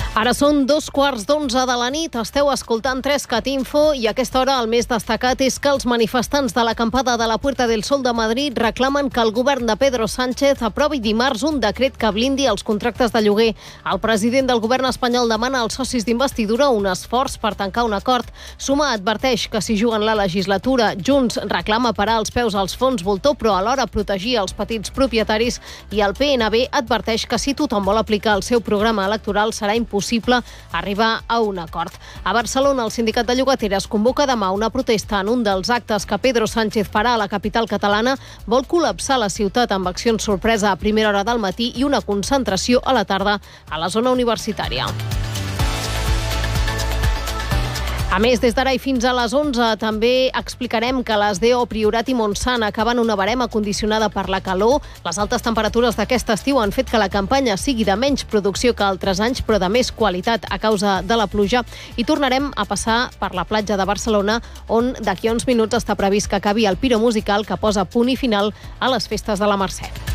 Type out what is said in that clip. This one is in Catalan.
Ara són 2:15 de la nit, esteu escoltant 3CAT Info i a aquesta hora el més destacat és que els manifestants de l'acampada de la Puerta del Sol de Madrid reclamen que el govern de Pedro Sánchez aprovi dimarts un decret que blindi els contractes de lloguer. El president del govern espanyol demana als socis d'investidura un esforç per tancar un acord. Suma adverteix que si juguen la legislatura, Junts reclama parar els peus als fons voltor però alhora protegir els petits propietaris i el PNB adverteix que si tothom vol aplicar el seu programa electoral serà impossible arribar a un acord. A Barcelona, el sindicat de llogateres convoca demà una protesta en un dels actes que Pedro Sánchez farà a la capital catalana. Vol col·lapsar la ciutat amb accions sorpresa a primera hora del matí i una concentració a la tarda a la zona universitària. A més, des d'ara i fins a les 11 també explicarem que les DO Priorat i Montsant acaben una barema condicionada per la calor. Les altes temperatures d'aquest estiu han fet que la campanya sigui de menys producció que altres anys, però de més qualitat a causa de la pluja. I tornarem a passar per la platja de Barcelona, on d'aquí a uns minuts està previst que acabi el piro musical que posa punt i final a les festes de la Mercè.